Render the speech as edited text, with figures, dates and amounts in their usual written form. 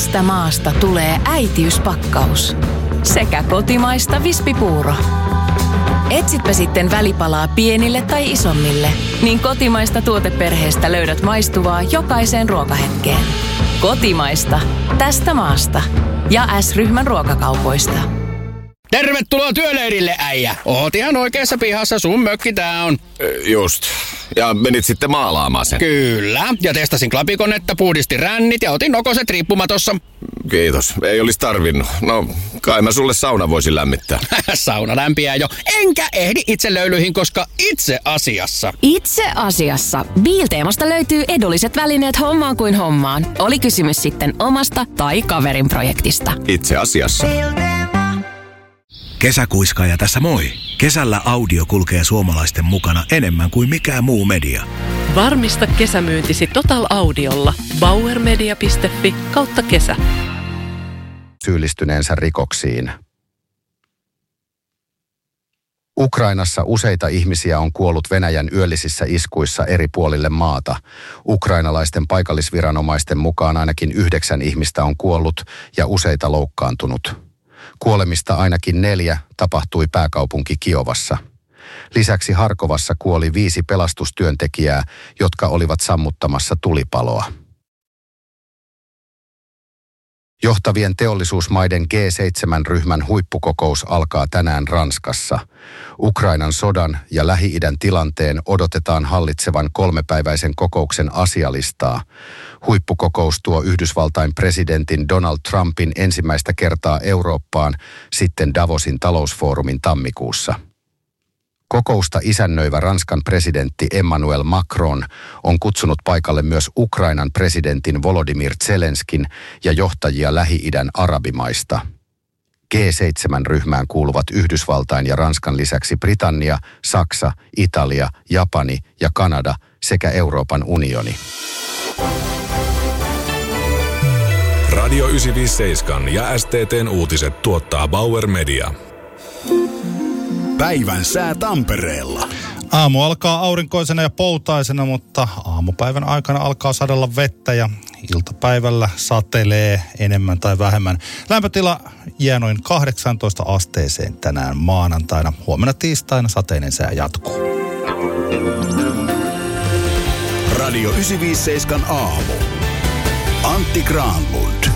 Tästä maasta tulee äitiyspakkaus. Sekä kotimaista vispipuuro. Etsitpä sitten välipalaa pienille tai isommille, niin kotimaista tuoteperheestä löydät maistuvaa jokaiseen ruokahetkeen. Kotimaista. Tästä maasta. Ja S-ryhmän ruokakaupoista. Tervetuloa työleirille, äijä. Oot ihan oikeassa pihassa, sun mökki tää on. Just. Ja menit sitten maalaamaan sen. Kyllä. Ja testasin klapikonetta, puhdistin rännit ja otin nokoset riippumatossa. Kiitos. Ei olisi tarvinnut. No, kai mä sulle sauna voisin lämmittää. Sauna lämpiää jo. Enkä ehdi itse löylyihin, koska itse asiassa. Itse asiassa. Biilteemasta löytyy edulliset välineet hommaan kuin hommaan. Oli kysymys sitten omasta tai kaverin projektista. Itse asiassa. Kesäkuiskaaja tässä moi. Kesällä audio kulkee suomalaisten mukana enemmän kuin mikään muu media. Varmista kesämyyntisi Total Audiolla. bauermedia.fi/kesä. Syyllistyneensä rikoksiin. Ukrainassa useita ihmisiä on kuollut Venäjän yöllisissä iskuissa eri puolille maata. Ukrainalaisten paikallisviranomaisten mukaan ainakin 9 ihmistä on kuollut ja useita loukkaantunut. Kuolemista ainakin 4 tapahtui pääkaupunki Kiovassa. Lisäksi Harkovassa kuoli 5 pelastustyöntekijää, jotka olivat sammuttamassa tulipaloa. Johtavien teollisuusmaiden G7-ryhmän huippukokous alkaa tänään Ranskassa. Ukrainan sodan ja Lähi-idän tilanteen odotetaan hallitsevan 3-päiväisen kokouksen asialistaa. Huippukokous tuo Yhdysvaltain presidentin Donald Trumpin ensimmäistä kertaa Eurooppaan sitten Davosin talousfoorumin tammikuussa. Kokousta isännöivä Ranskan presidentti Emmanuel Macron on kutsunut paikalle myös Ukrainan presidentin Volodymyr Zelenskin ja johtajia Lähi-idän arabimaista. G7-ryhmään kuuluvat Yhdysvaltain ja Ranskan lisäksi Britannia, Saksa, Italia, Japani ja Kanada sekä Euroopan unioni. Radio 957 ja STT:n uutiset tuottaa Bauer Media. Päivän sää Tampereella. Aamu alkaa aurinkoisena ja poutaisena, mutta aamupäivän aikana alkaa sadella vettä ja iltapäivällä satelee enemmän tai vähemmän. Lämpötila jää noin 18 asteeseen tänään maanantaina. Huomenna tiistaina sateinen sää jatkuu. Radio 957 aamu. Antti Granlund.